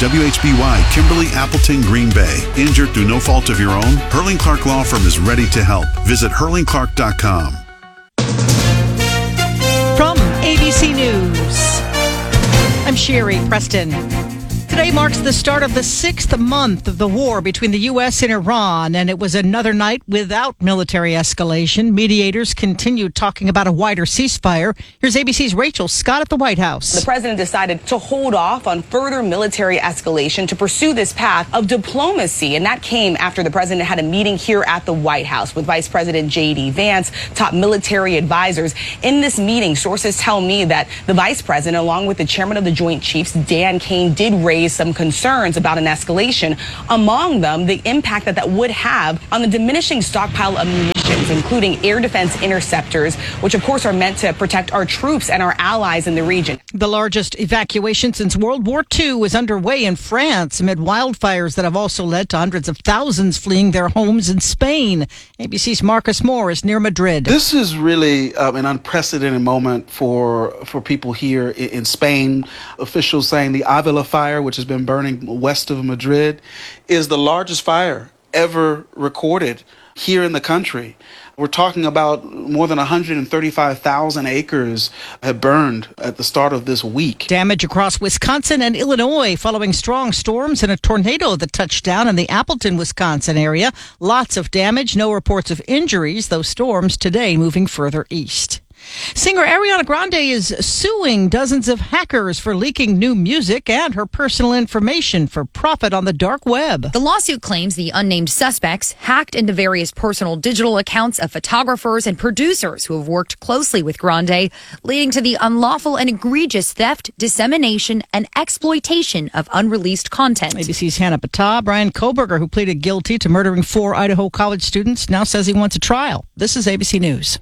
WHBY, Kimberly Appleton, Green Bay. Injured through no fault of your own? Hurling Clark Law Firm is ready to help. Visit hurlingclark.com. From ABC News, I'm Sherry Preston. Today marks the start of the 6th month of the war between the U.S. and Iran, and it was another night without military escalation. Mediators continued talking about a wider ceasefire. Here's ABC's Rachel Scott at the White House. The president decided to hold off on further military escalation to pursue this path of diplomacy, and that came after the president had a meeting here at the White House with Vice President J.D. Vance, top military advisors. In this meeting, sources tell me that the vice president, along with the chairman of the Joint Chiefs, Dan Kane, did raise some concerns about an escalation. Among them, the impact that would have on the diminishing stockpile of munitions, including air defense interceptors, which of course are meant to protect our troops and our allies in the region. The largest evacuation since World War II is underway in France amid wildfires that have also led to hundreds of thousands fleeing their homes in Spain. ABC's Marcus Moore is near Madrid. This is really an unprecedented moment for people here in Spain. Officials saying the Avila fire, which has been burning west of Madrid, is the largest fire ever recorded here in the country. We're talking about more than 135,000 acres have burned at the start of this week. Damage across Wisconsin and Illinois following strong storms and a tornado that touched down in the Appleton, Wisconsin area. Lots of damage, no reports of injuries. Those storms today moving further east. Singer Ariana Grande is suing dozens of hackers for leaking new music and her personal information for profit on the dark web. The lawsuit claims the unnamed suspects hacked into various personal digital accounts of photographers and producers who have worked closely with Grande, leading to the unlawful and egregious theft, dissemination, and exploitation of unreleased content. ABC's Hannah Patah. Brian Koberger, who pleaded guilty to murdering 4 Idaho college students, now says he wants a trial. This is ABC News.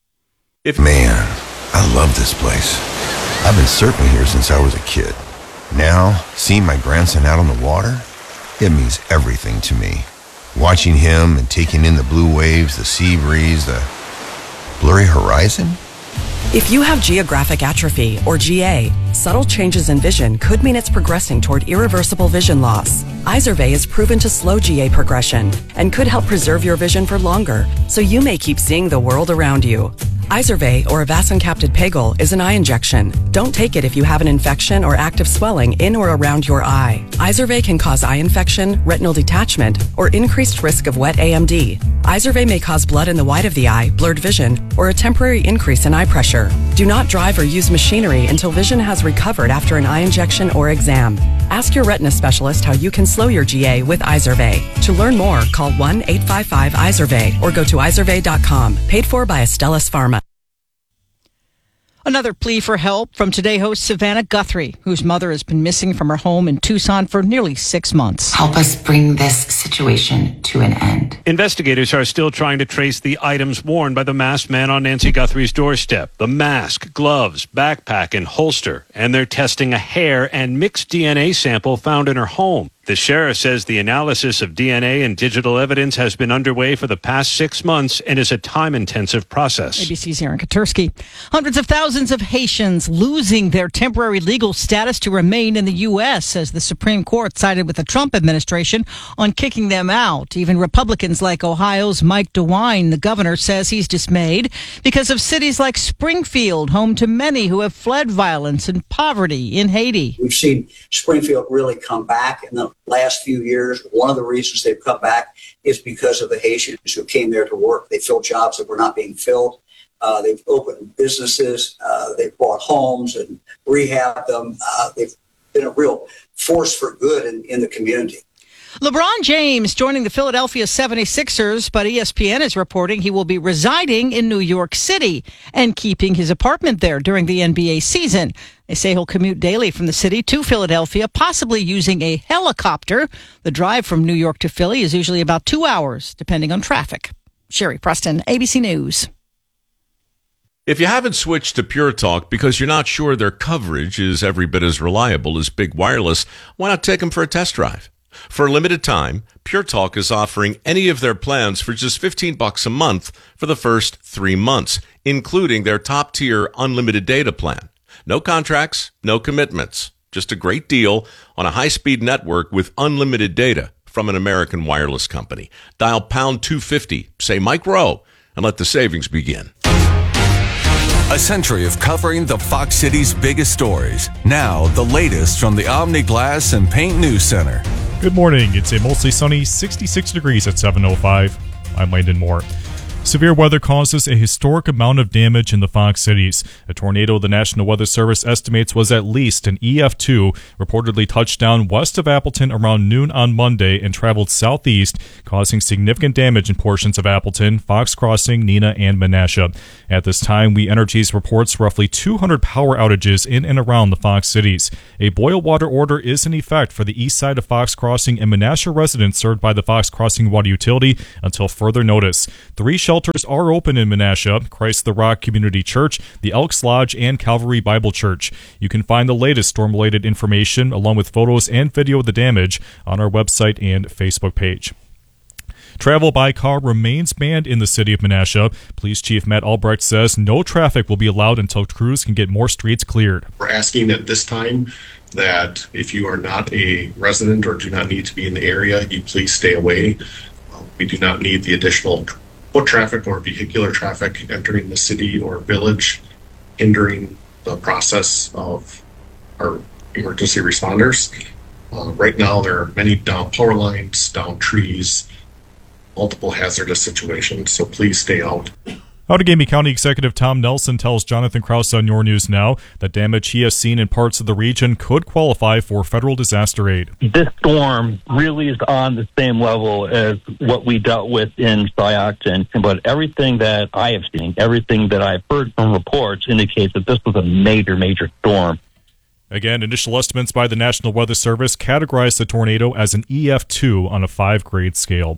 Man, I love this place. I've been surfing here since I was a kid. Now, seeing my grandson out on the water, it means everything to me. Watching him and taking in the blue waves, the sea breeze, the blurry horizon. If you have geographic atrophy, or GA, subtle changes in vision could mean it's progressing toward irreversible vision loss. Izervay is proven to slow GA progression and could help preserve your vision for longer, so you may keep seeing the world around you. Izervay, or avacincaptad pegol, is an eye injection. Don't take it if you have an infection or active swelling in or around your eye. Izervay can cause eye infection, retinal detachment, or increased risk of wet AMD. Izervay may cause blood in the white of the eye, blurred vision, or a temporary increase in eye pressure. Do not drive or use machinery until vision has recovered after an eye injection or exam. Ask your retina specialist how you can slow your GA with Izervay. To learn more, call 1-855-IZERVAY or go to izervay.com. Paid for by Astellas Pharma. Another plea for help from Today host Savannah Guthrie, whose mother has been missing from her home in Tucson for nearly 6 months. Help us bring this situation to an end. Investigators are still trying to trace the items worn by the masked man on Nancy Guthrie's doorstep. The mask, gloves, backpack, and holster. And they're testing a hair and mixed DNA sample found in her home. The sheriff says the analysis of DNA and digital evidence has been underway for the past 6 months and is a time-intensive process. ABC's Aaron Katursky. Hundreds of thousands of Haitians losing their temporary legal status to remain in the U.S. as the Supreme Court sided with the Trump administration on kicking them out. Even Republicans like Ohio's Mike DeWine, the governor, says he's dismayed because of cities like Springfield, home to many who have fled violence and poverty in Haiti. We've seen Springfield really come back in the last few years. One of the reasons they've come back is because of the Haitians who came there to work. They filled jobs that were not being filled. They've opened businesses. They've bought homes and rehabbed them. They've been a real force for good in the community. LeBron James joining the Philadelphia 76ers, but ESPN is reporting he will be residing in New York City and keeping his apartment there during the NBA season. They say he'll commute daily from the city to Philadelphia, possibly using a helicopter. The drive from New York to Philly is usually about 2 hours, depending on traffic. Sherry Preston, ABC News. If you haven't switched to Pure Talk because you're not sure their coverage is every bit as reliable as Big Wireless, why not take them for a test drive? For a limited time, Pure Talk is offering any of their plans for just $15 a month for the first 3 months, including their top-tier unlimited data plan. No contracts, no commitments. Just a great deal on a high-speed network with unlimited data from an American wireless company. Dial pound 250, say Mike Rowe, and let the savings begin. A century of covering the Fox City's biggest stories. Now, the latest from the Omni Glass and Paint News Center. Good morning. It's a mostly sunny 66 degrees at 7:05. I'm Landon Moore. Severe weather causes a historic amount of damage in the Fox Cities. A tornado the National Weather Service estimates was at least an EF2, reportedly touched down west of Appleton around noon on Monday and traveled southeast, causing significant damage in portions of Appleton, Fox Crossing, Neenah, and Menasha. At this time, We Energies reports roughly 200 power outages in and around the Fox Cities. A boil water order is in effect for the east side of Fox Crossing and Menasha residents served by the Fox Crossing Water Utility until further notice. 3 shelters are open in Menasha: Christ the Rock Community Church, the Elks Lodge, and Calvary Bible Church. You can find the latest storm-related information along with photos and video of the damage on our website and Facebook page. Travel by car remains banned in the city of Menasha. Police Chief Matt Albrecht says no traffic will be allowed until crews can get more streets cleared. We're asking at this time that if you are not a resident or do not need to be in the area, you please stay away. We do not need the additional foot traffic or vehicular traffic entering the city or village, hindering the process of our emergency responders. Right now, there are many down power lines, down trees, multiple hazardous situations, so please stay out. Outagamie County Executive Tom Nelson tells Jonathan Krause on Your News Now that damage he has seen in parts of the region could qualify for federal disaster aid. This storm really is on the same level as what we dealt with in Syocton, but everything that I have seen, everything that I've heard from reports indicates that this was a major, major storm. Again, initial estimates by the National Weather Service categorize the tornado as an EF2 on a 5-grade scale.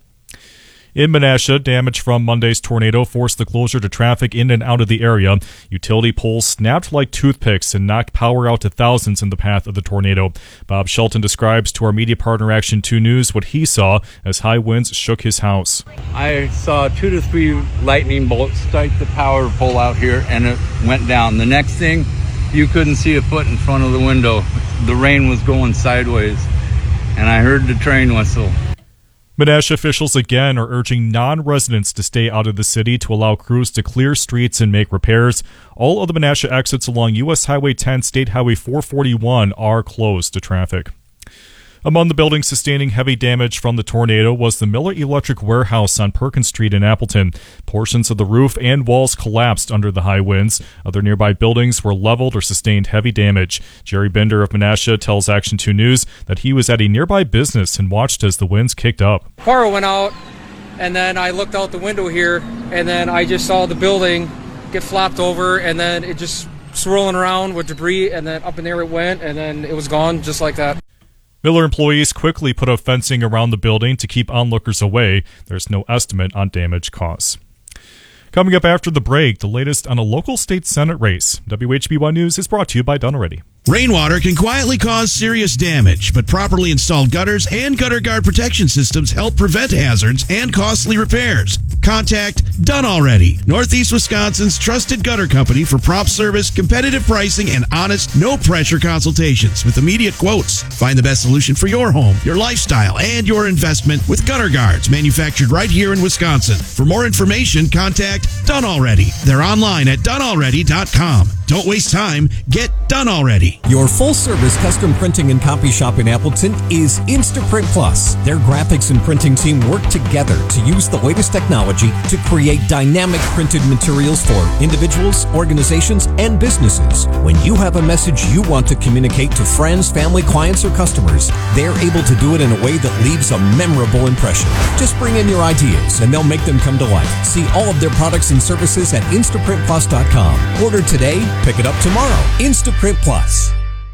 In Menasha, damage from Monday's tornado forced the closure to traffic in and out of the area. Utility poles snapped like toothpicks and knocked power out to thousands in the path of the tornado. Bob Shelton describes to our media partner Action 2 News what he saw as high winds shook his house. I saw 2 to 3 lightning bolts strike the power pole out here, and it went down. The next thing, you couldn't see a foot in front of the window. The rain was going sideways, and I heard the train whistle. Menasha officials again are urging non-residents to stay out of the city to allow crews to clear streets and make repairs. All of the Menasha exits along U.S. Highway 10, State Highway 441 are closed to traffic. Among the buildings sustaining heavy damage from the tornado was the Miller Electric Warehouse on Perkins Street in Appleton. Portions of the roof and walls collapsed under the high winds. Other nearby buildings were leveled or sustained heavy damage. Jerry Bender of Menasha tells Action 2 News that he was at a nearby business and watched as the winds kicked up. Power went out, and then I looked out the window here, and then I just saw the building get flopped over, and then it just swirling around with debris, and then up in there it went, and then it was gone just like that. Miller employees quickly put up fencing around the building to keep onlookers away. There's no estimate on damage caused. Coming up after the break, the latest on a local state Senate race. WHB1 News is brought to you by Done Already. Rainwater can quietly cause serious damage, but properly installed gutters and gutter guard protection systems help prevent hazards and costly repairs. Contact Done Already, Northeast Wisconsin's trusted gutter company for prompt service, competitive pricing, and honest, no-pressure consultations with immediate quotes. Find the best solution for your home, your lifestyle, and your investment with gutter guards manufactured right here in Wisconsin. For more information, contact Done Already. They're online at donealready.com. Don't waste time. Get Done Already. Your full-service custom printing and copy shop in Appleton is Instaprint Plus. Their graphics and printing team work together to use the latest technology to create dynamic printed materials for individuals, organizations, and businesses. When you have a message you want to communicate to friends, family, clients, or customers, they're able to do it in a way that leaves a memorable impression. Just bring in your ideas and they'll make them come to life. See all of their products and services at InstaprintPlus.com. Order today, pick it up tomorrow. Instaprint Plus.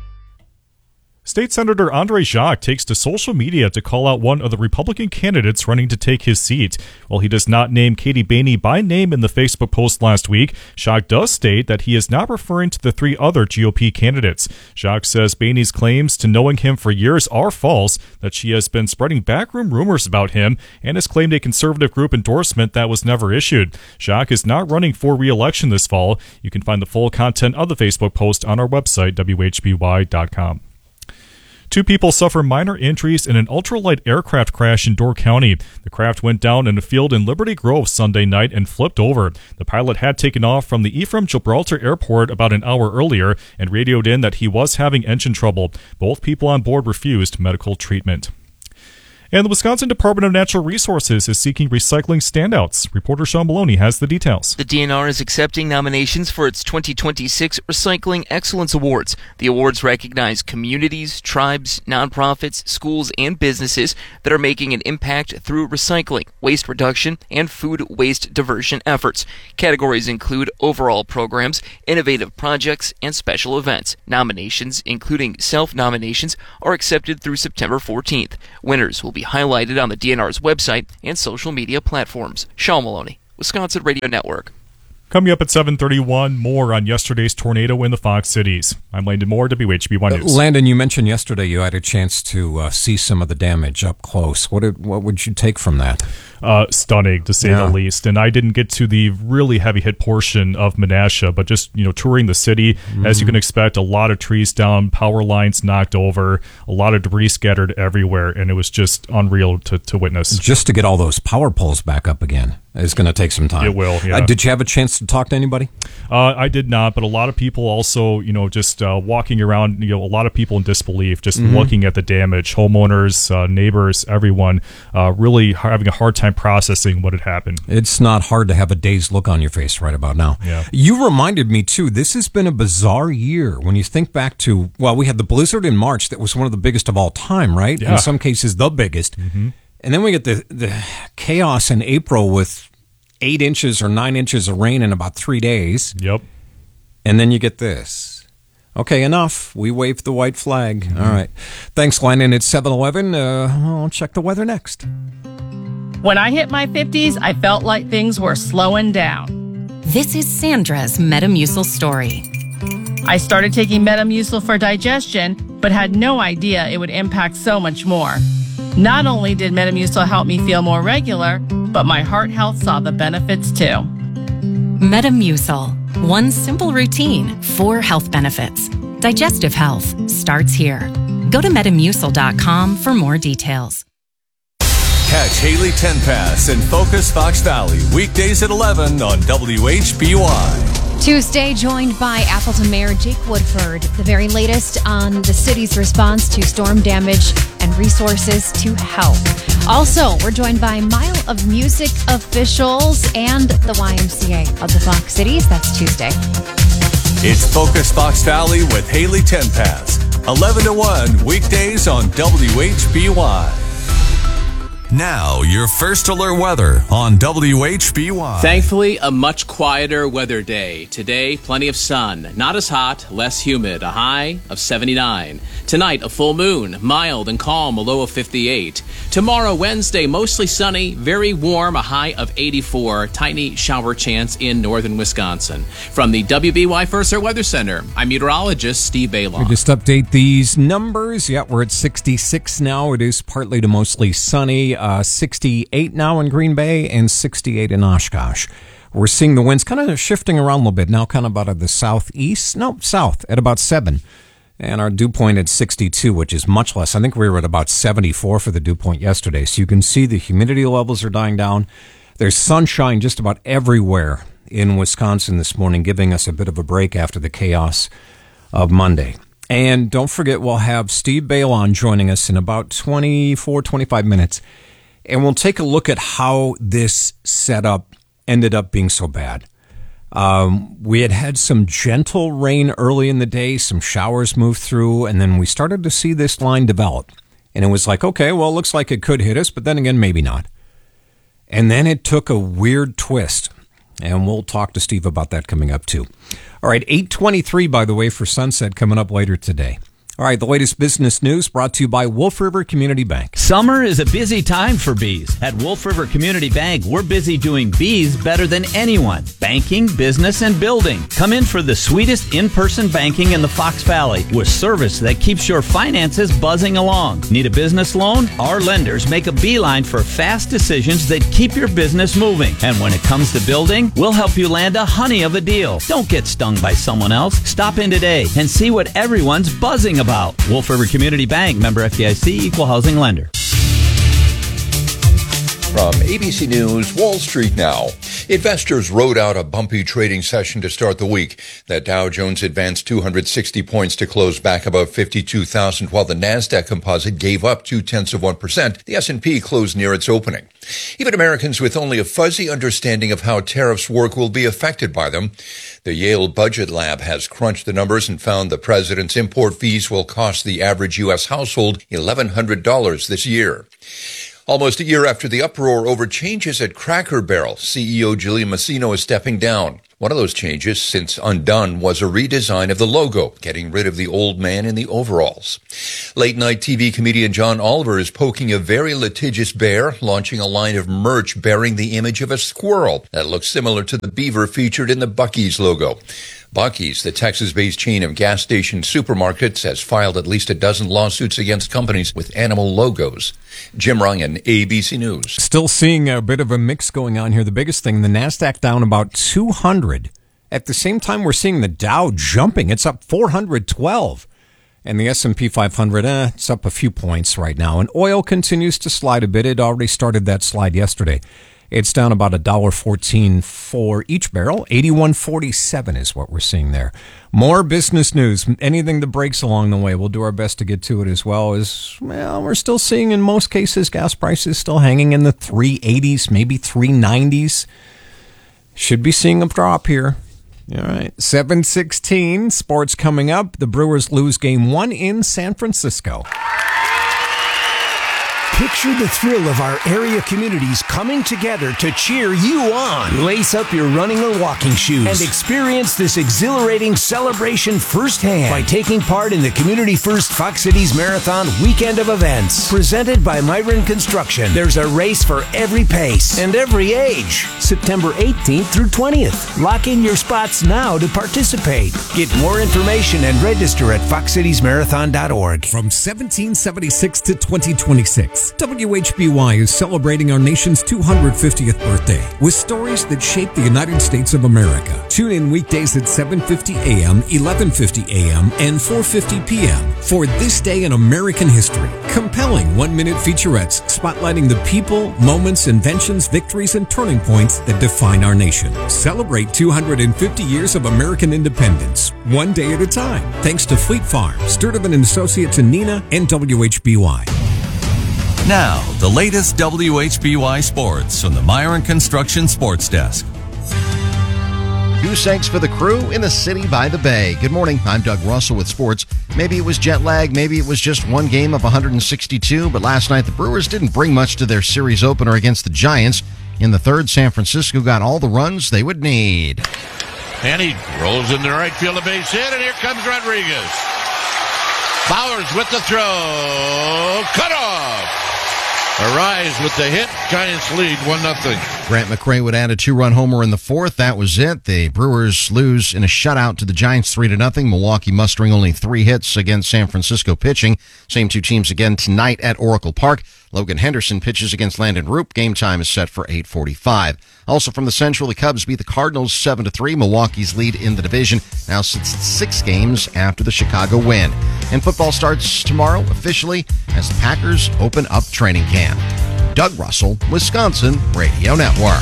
State Senator Andre Jacques takes to social media to call out one of the Republican candidates running to take his seat. While he does not name Katie Boehne by name in the Facebook post last week, Jacques does state that he is not referring to the 3 other GOP candidates. Jacques says Boehne's claims to knowing him for years are false, that she has been spreading backroom rumors about him, and has claimed a conservative group endorsement that was never issued. Jacques is not running for re-election this fall. You can find the full content of the Facebook post on our website, WHBY.com. 2 people suffer minor injuries in an ultralight aircraft crash in Door County. The craft went down in a field in Liberty Grove Sunday night and flipped over. The pilot had taken off from the Ephraim Gibraltar Airport about an hour earlier and radioed in that he was having engine trouble. Both people on board refused medical treatment. And the Wisconsin Department of Natural Resources is seeking recycling standouts. Reporter Sean Maloney has the details. The DNR is accepting nominations for its 2026 Recycling Excellence Awards. The awards recognize communities, tribes, nonprofits, schools, and businesses that are making an impact through recycling, waste reduction, and food waste diversion efforts. Categories include overall programs, innovative projects, and special events. Nominations, including self-nominations, are accepted through September 14th. Winners will be highlighted on the DNR's website and social media platforms. Sean Maloney, Wisconsin Radio Network. Coming up at 7:31, more on yesterday's tornado in the Fox Cities. I'm Landon Moore, WHB1 News. Landon, you mentioned yesterday you had a chance to see some of the damage up close. What would you take from that? Stunning, to say the least. And I didn't get to the really heavy hit portion of Menasha, but just touring the city, as you can expect, a lot of trees down, power lines knocked over, a lot of debris scattered everywhere, and it was just unreal to witness. Just to get all those power poles back up again is going to take some time. It will, yeah. Did you have a chance to talk to anybody? I did not, but a lot of people also, just walking around, a lot of people in disbelief, just looking at the damage, homeowners, neighbors, everyone, really having a hard time processing what had happened. It's not hard to have a dazed look on your face right about now. Yeah. You reminded me, too, this has been a bizarre year. When you think back to, we had the blizzard in March that was one of the biggest of all time, right? Yeah. In some cases, the biggest. And then we get the chaos in April with 8 inches or 9 inches of rain in about 3 days. Yep. And then you get this. Okay, enough. We waved the white flag. All right. Thanks, Landon. It's 7:11. I'll check the weather next. When I hit my 50s, I felt like things were slowing down. This is Sandra's Metamucil story. I started taking Metamucil for digestion, but had no idea it would impact so much more. Not only did Metamucil help me feel more regular, but my heart health saw the benefits too. Metamucil. One simple routine, 4 health benefits. Digestive health starts here. Go to Metamucil.com for more details. Catch Haley Tenpass and Focus Fox Valley weekdays at 11 on WHBY. Tuesday, joined by Appleton Mayor Jake Woodford. The very latest on the city's response to storm damage and resources to help. Also, we're joined by Mile of Music officials and the YMCA of the Fox Cities. That's Tuesday. It's Focus Fox Valley with Haley Tenpass. 11 to 1 weekdays on WHBY. Now, your first alert weather on WHBY. Thankfully, a much quieter weather day. Today, plenty of sun. Not as hot, less humid. A high of 79. Tonight, a full moon. Mild and calm, a low of 58. Tomorrow, Wednesday, mostly sunny, very warm, a high of 84. Tiny shower chance in northern Wisconsin. From the WBY First Alert Weather Center, I'm meteorologist Steve Baylon. We just update these numbers. Yeah, we're at 66 now. It is partly to mostly sunny. 68 now in Green Bay and 68 in Oshkosh. We're seeing the winds kind of shifting around a little bit now, kind of out of the southeast. No, south at about 7. And our dew point at 62, which is much less. I think we were at about 74 for the dew point yesterday. So you can see the humidity levels are dying down. There's sunshine just about everywhere in Wisconsin this morning, giving us a bit of a break after the chaos of Monday. And don't forget, we'll have Steve Baylon joining us in about 25 minutes. And we'll take a look at how this setup ended up being so bad. We had some gentle rain early in the day, some showers moved through, and then we started to see this line develop. And it was like, okay, well, it looks like it could hit us, but then again, maybe not. And then it took a weird twist. And we'll talk to Steve about that coming up, too. All right, 8:23, by the way, for Sunset coming up later today. All right, the latest business news brought to you by Wolf River Community Bank. Summer is a busy time for bees. At Wolf River Community Bank, we're busy doing bees better than anyone. Banking, business, and building. Come in for the sweetest in-person banking in the Fox Valley with service that keeps your finances buzzing along. Need a business loan? Our lenders make a beeline for fast decisions that keep your business moving. And when it comes to building, we'll help you land a honey of a deal. Don't get stung by someone else. Stop in today and see what everyone's buzzing about. about. Wolf River Community Bank, member FDIC, equal housing lender. From ABC News, Wall Street now. Investors rode out a bumpy trading session to start the week. The Dow Jones advanced 260 points to close back above 52,000, while the Nasdaq Composite gave up 0.2%. The S&P closed near its opening. Even Americans with only a fuzzy understanding of how tariffs work will be affected by them. The Yale Budget Lab has crunched the numbers and found the president's import fees will cost the average U.S. household $1,100 this year. Almost a year after the uproar over changes at Cracker Barrel, CEO Julie Masino is stepping down. One of those changes, since undone, was a redesign of the logo, getting rid of the old man in the overalls. Late-night TV comedian John Oliver is poking a very litigious bear, launching a line of merch bearing the image of a squirrel that looks similar to the beaver featured in the Buc-ee's logo. Buc-ee's, the Texas-based chain of gas station supermarkets, has filed at least a dozen lawsuits against companies with animal logos. Jim Ryan, ABC News. Still seeing a bit of a mix going on here. The biggest thing, the NASDAQ down about 200. At the same time, we're seeing the Dow jumping. It's up 412. And the S&P 500, it's up a few points right now. And oil continues to slide a bit. It already started that slide yesterday. It's down about $1.14 for each barrel. 81.47 is what we're seeing there. More business news. Anything that breaks along the way, we'll do our best to get to it as well. We're still seeing, in most cases, gas prices still hanging in the 380s, maybe 390s. Should be seeing a drop here. All right. 7:16, sports coming up. The Brewers lose Game 1 in San Francisco. Picture the thrill of our area communities coming together to cheer you on. Lace up your running or walking shoes and experience this exhilarating celebration firsthand by taking part in the Community First Fox Cities Marathon Weekend of Events. Presented by Myron Construction. There's a race for every pace and every age. September 18th through 20th. Lock in your spots now to participate. Get more information and register at foxcitiesmarathon.org. From 1776 to 2026. WHBY is celebrating our nation's 250th birthday with stories that shape the United States of America. Tune in weekdays at 7:50 a.m., 11:50 a.m., and 4:50 p.m. for This Day in American History. Compelling one-minute featurettes spotlighting the people, moments, inventions, victories, and turning points that define our nation. Celebrate 250 years of American independence, one day at a time. Thanks to Fleet Farm, Sturtevant & Associates in Neenah, and WHBY. Now, the latest WHBY sports from the Myron Construction Sports Desk. Goose eggs for the crew in the city by the bay. Good morning, I'm Doug Russell with sports. Maybe it was jet lag, maybe it was just one game of 162, but last night the Brewers didn't bring much to their series opener against the Giants. In the third, San Francisco got all the runs they would need. And he rolls in the right field, a base hit, and here comes Rodriguez. Bowers with the throw. Cut off. Arise with the hit. Giants lead 1-0. Grant McRae would add a 2-run homer in the fourth. That was it. The Brewers lose in a shutout to the Giants 3-0. Milwaukee mustering only 3 hits against San Francisco pitching. Same two teams again tonight at Oracle Park. Logan Henderson pitches against Landon Roop. Game time is set for 8:45. Also from the Central, the Cubs beat the Cardinals 7-3. Milwaukee's lead in the division now sits at 6 games after the Chicago win. And football starts tomorrow officially as the Packers open up training camp. Doug Russell, Wisconsin Radio Network.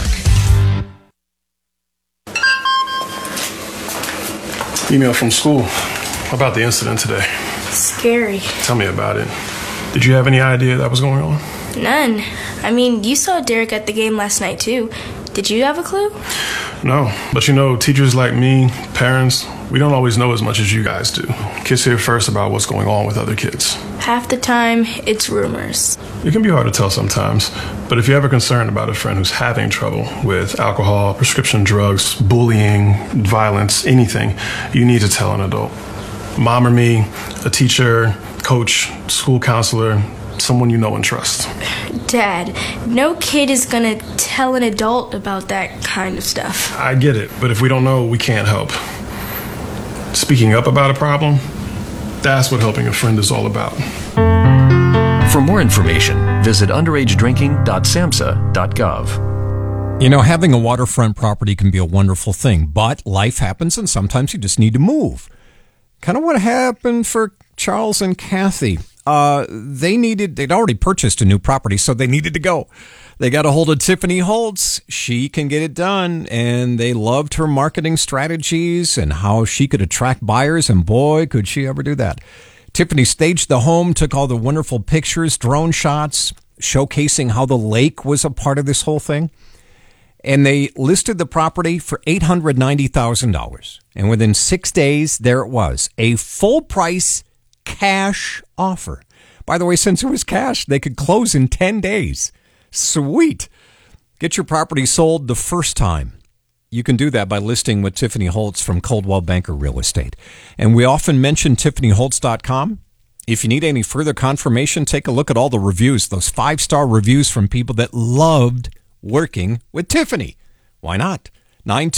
Email from school about the incident today. Scary. Tell me about it. Did you have any idea that was going on? None. I mean, you saw Derek at the game last night, too. Did you have a clue? No, but you know, teachers like me, parents, we don't always know as much as you guys do. Kids hear first about what's going on with other kids. Half the time, it's rumors. It can be hard to tell sometimes, but if you're ever concerned about a friend who's having trouble with alcohol, prescription drugs, bullying, violence, anything, you need to tell an adult. Mom or me, a teacher, coach, school counselor, someone you know and trust. Dad, no kid is gonna tell an adult about that kind of stuff. I get it, but if we don't know, we can't help. Speaking up about a problem, that's what helping a friend is all about. For more information, visit underagedrinking.samhsa.gov. You know, having a waterfront property can be a wonderful thing, but life happens and sometimes you just need to move. Kind of what happened for Charles and Kathy. They'd already purchased a new property, so they needed to go. They got a hold of Tiffany Holtz. She can get it done, and they loved her marketing strategies and how she could attract buyers, and boy, could she ever do that. Tiffany staged the home, took all the wonderful pictures, drone shots, showcasing how the lake was a part of this whole thing. And they listed the property for $890,000. And within 6 days, there it was, a full price cash offer. By the way, since it was cash, they could close in 10 days. Sweet. Get your property sold the first time. You can do that by listing with Tiffany Holtz from Coldwell Banker Real Estate. And we often mention TiffanyHoltz.com. If you need any further confirmation, take a look at all the reviews, those 5-star reviews from people that loved working with Tiffany. Why not?